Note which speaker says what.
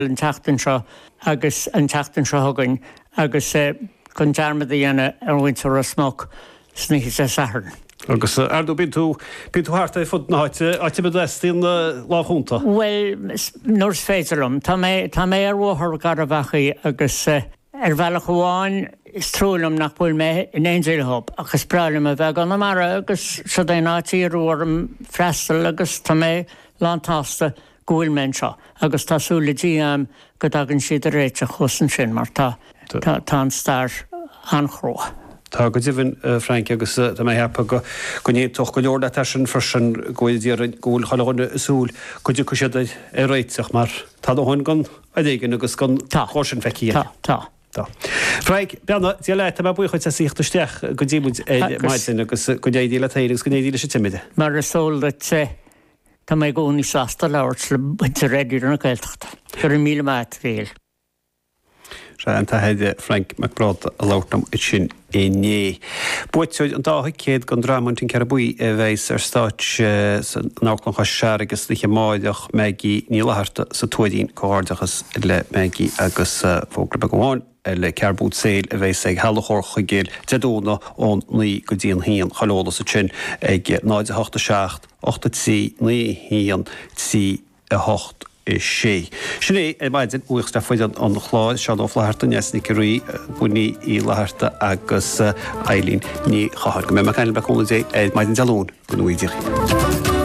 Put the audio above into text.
Speaker 1: an teachtain seo agus an teachtain seo thugann agus chun dearmad dhéana ar bhaintear a smóg sníos sé saharn.
Speaker 2: Agus ardú bín tú harta fud na áite bud leistín láthúnta?
Speaker 1: Well, nóir féidirm, tá mé ar bhthar gar a bhachaí agus ar bhealach bháin is trúlam nach bhfuil mé in éonsailthop agus brealam a bheith gan amara agus se dé nátíí ruam freistal agus tá mé lántásta gúil men seo agus tásúla díam go dagann siad a réite chusan sin mar tá an stair anchró.
Speaker 2: Tá go dtíhann Frank agus tá mé heappa go ní tuch go leor a sin frisin ggóil gúil chaána súl go dtí siad ar réiteach mar tá óhain gan a dhéigen agus gan chosin feici.
Speaker 1: Tá.
Speaker 2: Frank, beanna tí leit a buchaid a síochttasteach go ddímúid maidin agus go déadíle tairings go déadíle sé timide.
Speaker 1: Mar a sóla tá mé gcónaí sásta leirt le buinte réidir na gailteachta. Gur 1,000 mát réal.
Speaker 2: An tá heide Frank McBride a látam it sin éné. Buitúid an dátha céad gan drámantin cear buí a bheits ar stáit náclan chu sear agus liche máideach meigi ní leharta sa tuaidín cóardachas le meigi agus fógra goháin le cearbút séil a bheits ag hellachor chuigéil teadúna ón ní go dtíon híon chalóla sa sin ag 986 8 tí ní híon tí a 8 sé. Sinné maidin uachsta foiid an chláid seán ó leharta nesní ruí buní í leharta agus Eileen ní chahar go mé me caiile beúla maidin dealún go nuidir.